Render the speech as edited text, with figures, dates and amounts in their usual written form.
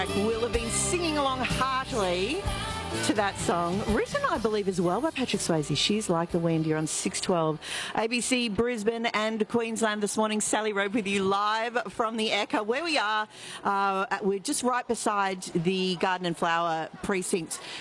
Will have been singing along heartily to that song, written, I believe, as well by Patrick Swayze. She's Like the Wind. You're on 612 ABC Brisbane and Queensland this morning. Sally Rope with you live from the Ekka, where we are. We're just right beside the Garden and Flower precinct